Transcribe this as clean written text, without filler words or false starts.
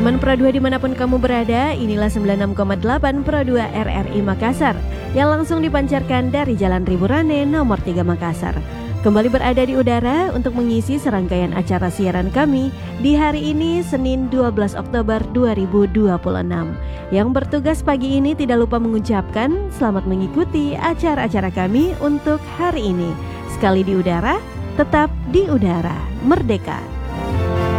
Teman Pro 2 dimanapun kamu berada, inilah 96,8 Pro 2 RRI Makassar yang langsung dipancarkan dari Jalan Riburane nomor 3 Makassar. Kembali berada di udara untuk mengisi serangkaian acara siaran kami di hari ini Senin 12 Oktober 2026. Yang bertugas pagi ini tidak lupa mengucapkan selamat mengikuti acara-acara kami untuk hari ini. Sekali di udara, tetap di udara, merdeka.